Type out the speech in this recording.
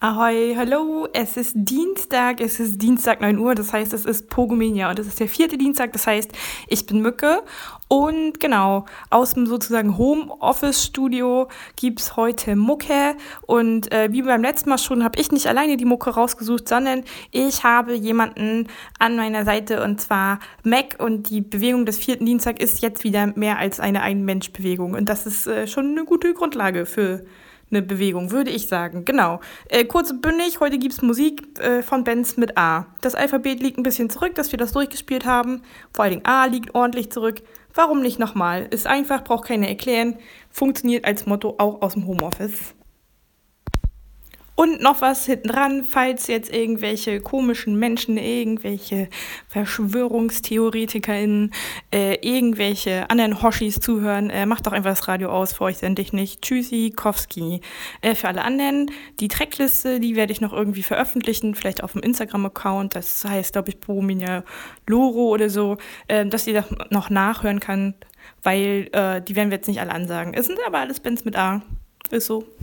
Ahoi, hallo, es ist Dienstag 9 Uhr, das heißt, es ist Pogomenia und es ist der vierte Dienstag, das heißt, ich bin Mücke und genau, aus dem sozusagen Homeoffice-Studio gibt's heute Mucke und wie beim letzten Mal schon, habe ich nicht alleine die Mucke rausgesucht, sondern ich habe jemanden an meiner Seite und zwar Mac und die Bewegung des vierten Dienstag ist jetzt wieder mehr als eine Ein-Mensch-Bewegung und das ist schon eine gute Grundlage für eine Bewegung, würde ich sagen. Genau. Kurz und bündig, heute gibt's Musik von Bands mit A. Das Alphabet liegt ein bisschen zurück, dass wir das durchgespielt haben. Vor allen Dingen A liegt ordentlich zurück. Warum nicht nochmal? Ist einfach, braucht keine erklären. Funktioniert als Motto auch aus dem Homeoffice. Und noch was hinten dran, falls jetzt irgendwelche komischen Menschen, irgendwelche VerschwörungstheoretikerInnen, irgendwelche anderen Hoshis zuhören, macht doch einfach das Radio aus, für euch sende ich nicht. Tschüssikowski. Für alle anderen, die Trackliste, die werde ich noch irgendwie veröffentlichen, vielleicht auf dem Instagram-Account, das heißt, glaube ich, Boromina Loro oder so, dass ihr das noch nachhören kann, weil die werden wir jetzt nicht alle ansagen. Es sind aber alles Bands mit A. Ist so.